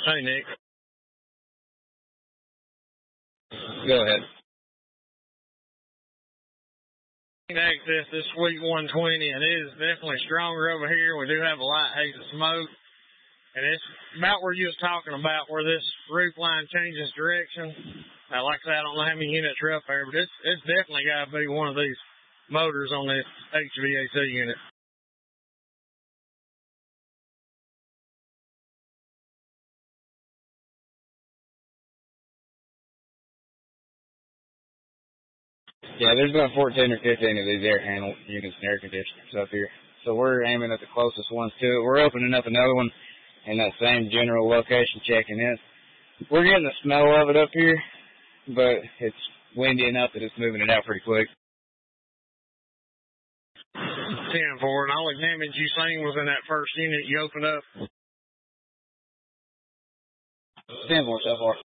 Hey, Nick. Go ahead. Access this Sweet 120, and it is definitely stronger over here. We do have a light haze of smoke, and it's about where you was talking about, where this roof line changes direction. Like I said, I don't know how many units are up there, but it's definitely got to be one of these motors on this HVAC unit. Yeah, there's about 14 or 15 of these air handle units and air conditioners up here. So we're aiming at the closest ones to it. We're opening up another one in that same general location, checking it. We're getting the smell of it up here, but it's windy enough that it's moving it out pretty quick. 10-4, and all the damage you seen was in that first unit you opened up. 10-4 so far.